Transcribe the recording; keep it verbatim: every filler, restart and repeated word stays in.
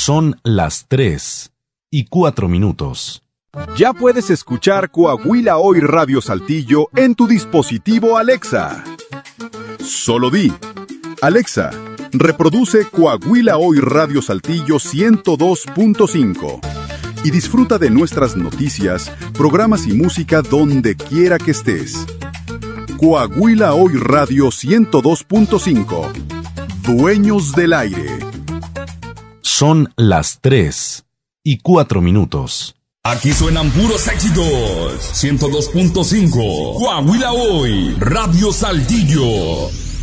Son las tres y cuatro minutos. Ya puedes escuchar Coahuila Hoy Radio Saltillo en tu dispositivo Alexa. Solo di: Alexa, reproduce Coahuila Hoy Radio Saltillo ciento dos punto cinco y disfruta de nuestras noticias, programas y música donde quiera que estés. Coahuila Hoy Radio ciento dos punto cinco. Dueños del aire. Son las tres y cuatro minutos. Aquí suenan puros éxitos. ciento dos punto cinco. Coahuila Hoy Radio Saltillo.